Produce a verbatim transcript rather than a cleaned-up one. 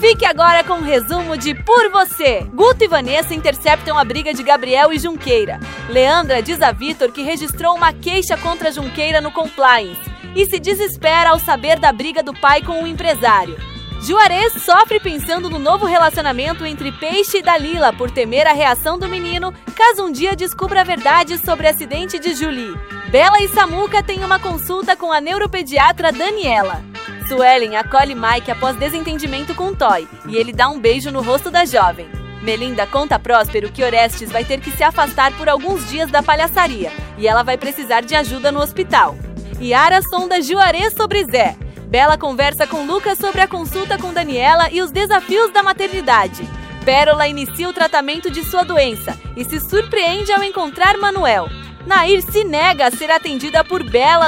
Fique agora com um resumo de Por Você. Guto e Vanessa interceptam a briga de Gabriel e Junqueira. Leandra diz a Vitor que registrou uma queixa contra Junqueira no Compliance e se desespera ao saber da briga do pai com o empresário. Juarez sofre pensando no novo relacionamento entre Peixe e Dalila por temer a reação do menino caso um dia descubra a verdade sobre o acidente de Julie. Bela e Samuca têm uma consulta com a neuropediatra Daniela. Suelen acolhe Mike após desentendimento com Toy e ele dá um beijo no rosto da jovem. Melinda conta a Próspero que Orestes vai ter que se afastar por alguns dias da palhaçaria e ela vai precisar de ajuda no hospital. Yara sonda Juarez sobre Zé. Bela conversa com Lucas sobre a consulta com Daniela e os desafios da maternidade. Pérola inicia o tratamento de sua doença e se surpreende ao encontrar Manuel. Nair se nega a ser atendida por Bela